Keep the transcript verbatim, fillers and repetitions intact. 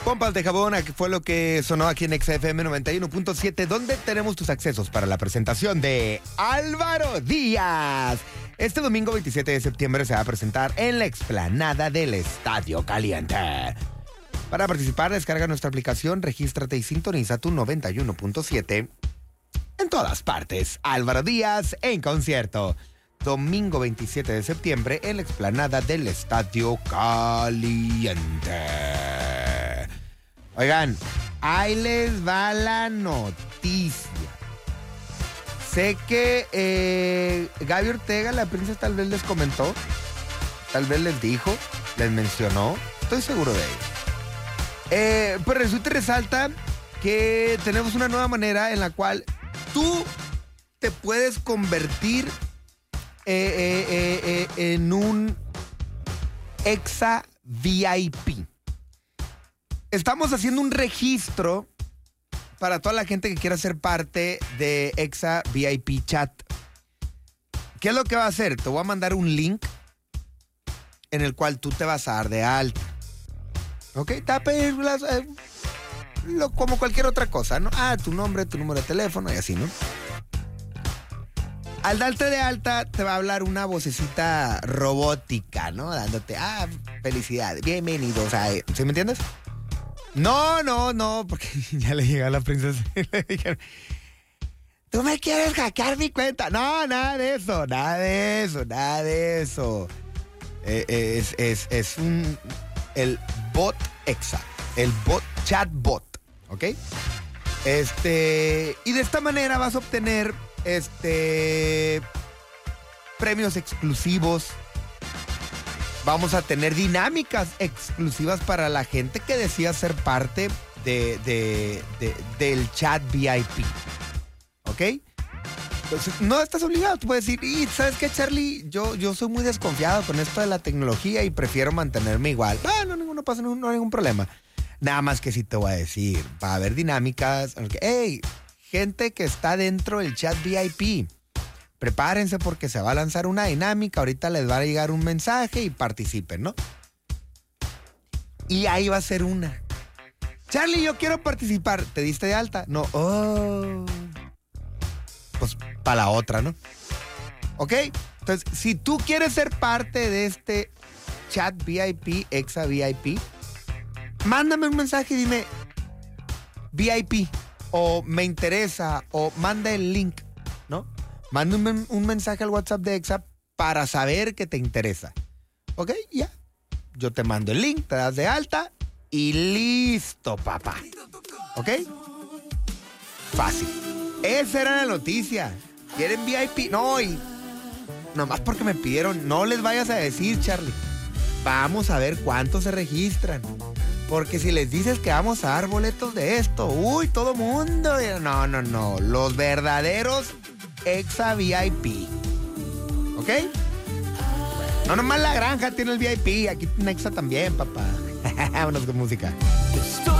Pompas de jabón, que fue lo que sonó aquí en X F M noventa y uno punto siete, donde tenemos tus accesos para la presentación de Álvaro Díaz. Este domingo veintisiete de septiembre se va a presentar en la explanada del Estadio Caliente. Para participar, descarga nuestra aplicación, regístrate y sintoniza tu noventa y uno punto siete. En todas partes, Álvaro Díaz en concierto. Domingo veintisiete de septiembre en la explanada del Estadio Caliente. Oigan, ahí les va la noticia. Sé que eh, Gaby Ortega, la princesa, tal vez les comentó, tal vez les dijo, les mencionó, estoy seguro de ello. Eh, pues resulta y resalta que tenemos una nueva manera en la cual tú te puedes convertir eh, eh, eh, eh, en un Exa V I P. Estamos haciendo un registro para toda la gente que quiera ser parte de Exa V I P Chat. ¿Qué es lo que va a hacer? Te voy a mandar un link en el cual tú te vas a dar de alta. ¿Ok? Te va a pedir las, eh, lo, como cualquier otra cosa, ¿no? Ah, tu nombre, tu número de teléfono y así, ¿no? Al darte de alta te va a hablar una vocecita robótica, ¿no? Dándote, ah, felicidades, bienvenido, o sea, ¿sí me entiendes? No, no, no, porque ya le llegó a la princesa y le dijeron, ¿tú me quieres hackear mi cuenta? No, nada de eso, nada de eso, nada de eso. Eh, eh, es, es, es un, el bot Exa, el bot, chatbot, ¿ok? Este, y de esta manera vas a obtener, este, premios exclusivos. Vamos a tener dinámicas exclusivas para la gente que decida ser parte de, de, de, del chat V I P. ¿Ok? Entonces, no estás obligado. Tú puedes decir, y ¿sabes qué, Charlie? Yo, yo soy muy desconfiado con esto de la tecnología y prefiero mantenerme igual. Bueno, no, no pasa, no, no hay ningún problema. Nada más que sí te voy a decir, va a haber dinámicas. Hey, gente que está dentro del chat V I P, prepárense porque se va a lanzar una dinámica. Ahorita les va a llegar un mensaje y participen, ¿no? Y ahí va a ser una. Charlie, yo quiero participar. ¿Te diste de alta? No. Oh. Pues para la otra, ¿no? ¿Ok? Entonces, si tú quieres ser parte de este chat V I P, Exa V I P, mándame un mensaje y dime V I P o me interesa o manda el link, ¿no? Manda un, un mensaje al WhatsApp de Exa para saber que te interesa. ¿Ok? Ya. Yo te mando el link, te das de alta y listo, papá. ¿Ok? Fácil. Esa era la noticia. ¿Quieren V I P? No, y nomás porque me pidieron, no les vayas a decir, Charlie. Vamos a ver cuántos se registran. Porque si les dices que vamos a dar boletos de esto, uy, todo mundo. No, no, no. Los verdaderos Exa V I P. ¿Ok? No nomás la granja tiene el V I P, aquí tiene Exa también, papá. Vámonos con música.